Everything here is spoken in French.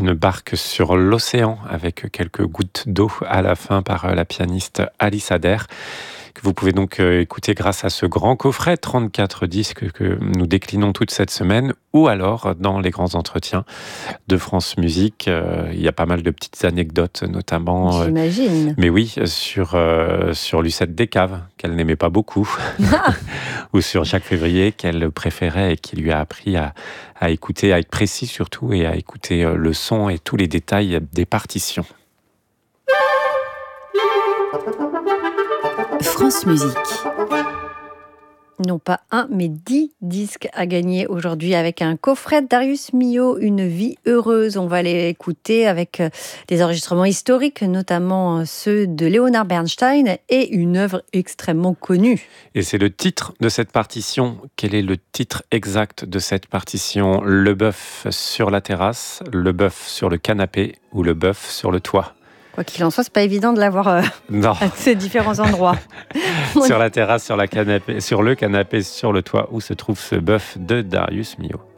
une barque sur l'océan avec quelques gouttes d'eau à la fin par la pianiste Alice Adair, que vous pouvez donc écouter grâce à ce grand coffret 34 disques que nous déclinons toute cette semaine, ou alors dans les grands entretiens de France Musique. Il y a pas mal de petites anecdotes, notamment J'imagine. mais oui, sur Lucette Descaves, qu'elle n'aimait pas beaucoup, ou sur Jacques Février, qu'elle préférait et qui lui a appris à écouter, à être précis surtout, et à écouter le son et tous les détails des partitions. France Musique. Non pas un, mais 10 disques à gagner aujourd'hui avec un coffret de Darius Milhaud, Une vie heureuse. On va les écouter avec des enregistrements historiques, notamment ceux de Leonard Bernstein, et une œuvre extrêmement connue. Et c'est le titre de cette partition. Quel est le titre exact de cette partition ? Le bœuf sur la terrasse, le bœuf sur le canapé ou le bœuf sur le toit ? Quoi qu'il en soit, c'est pas évident de l'avoir Non. à ces différents endroits. Sur la terrasse, sur le canapé, sur le toit où se trouve ce bœuf de Darius Milhaud.